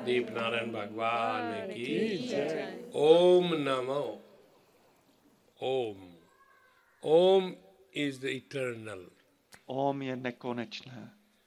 दीप नारायण भगवान की जय। ओम नमो ओम। ओम is the eternal. Om je nekonečné.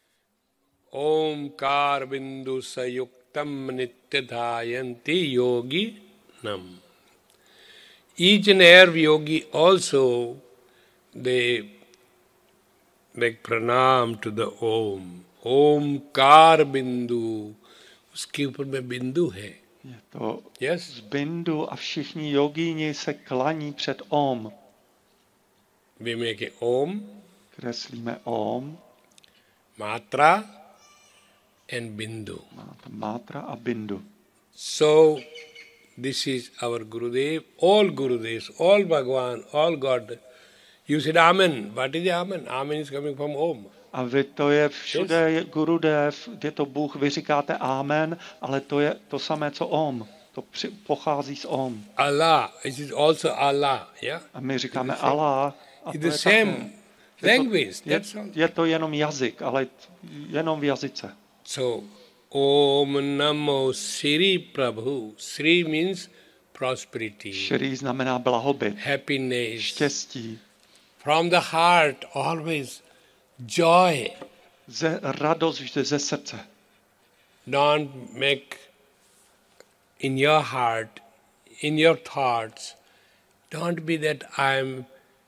Omkar बिंदु संयुक्तम नित्यधायन्ति योगी नम. Each and every yogi also they make pranam to the Om. Omkar बिंदु, उसके ऊपर में बिंदु है. Je to Yes. z bindu a všichni jogíni se klaní před Om. We make a Om, Kreslíme Om, Matra and Bindu. Mátra a bindu. So, this is our Gurudev, all Gurudevs, all Bhagavan, all God. You said Amen. What is Amen? Amen is coming from Om. A vy to je všude je Gurudev, je to Bůh, vy říkáte Amen, ale to je to samé, co Om. To pochází z Om. Allah, it is also Allah, yeah? A my říkáme Allah. A It's to the je same také. language, that's all. Je to jenom jazyk, ale jenom v jazyce. So, Om Namo Sri Prabhu. Sri means prosperity, Šri znamená blahobyt, happiness. štěstí, From the heart, always joy. radost vždy ze srdce. Don't make in your heart, in your thoughts, don't be that I'm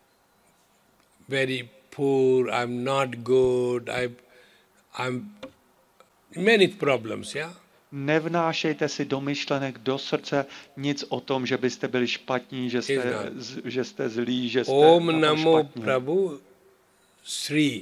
very poor, I'm not good, I'm many problems, yeah? Nevnášejte si do myšlenek, do srdce nic o tom, že byste byli špatní, že jste zlí, že jste Om Namo špatní. Prabhu Sri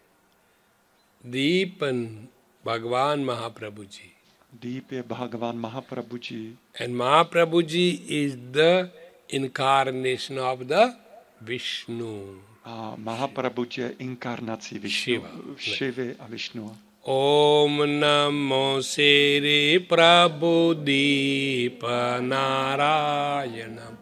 Deepan Bhagavan Mahaprabhuji. Deep je Bhagavan Mahaprabhuji. And Mahaprabhuji is the incarnation of the Vishnu. A Mahaprabhuji je inkarnací Višnu, Šivy a Višnu. Om Namo Sri Prabhu Deepa Narayanam.